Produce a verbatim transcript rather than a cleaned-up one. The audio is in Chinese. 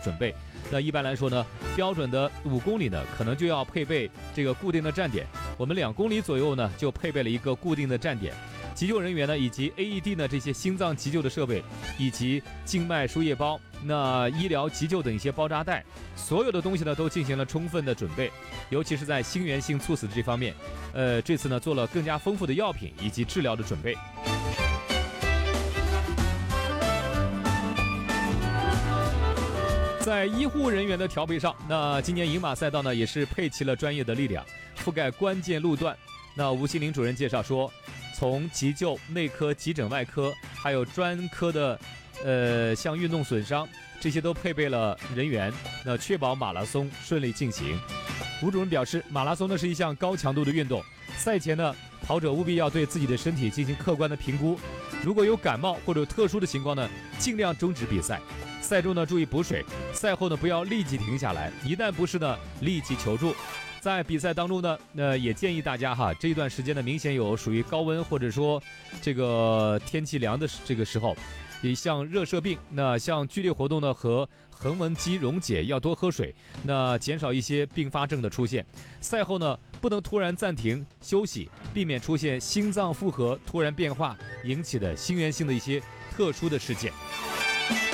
准备。那一般来说呢，标准的五公里呢，可能就要配备这个固定的站点。我们两公里左右呢，就配备了一个固定的站点。急救人员呢，以及 A E D 呢这些心脏急救的设备，以及静脉输液包、那医疗急救等一些包扎带，所有的东西呢都进行了充分的准备。尤其是在心源性猝死这方面，呃，这次呢做了更加丰富的药品以及治疗的准备。在医护人员的调配上，那今年银马赛道呢也是配齐了专业的力量，覆盖关键路段。那吴新林主任介绍说，从急救、内科、急诊、外科，还有专科的，呃，像运动损伤这些都配备了人员，那确保马拉松顺利进行。吴主任表示，马拉松呢是一项高强度的运动，赛前呢，跑者务必要对自己的身体进行客观的评估，如果有感冒或者特殊的情况呢，尽量终止比赛。赛中呢注意补水，赛后呢不要立即停下来，一旦不适呢立即求助。在比赛当中呢，呃，也建议大家哈，这一段时间呢明显有属于高温或者说这个天气凉的这个时候，也像热射病，那像剧烈活动呢和横纹肌溶解要多喝水，那减少一些并发症的出现。赛后呢不能突然暂停休息，避免出现心脏负荷突然变化引起的心源性的一些特殊的事件。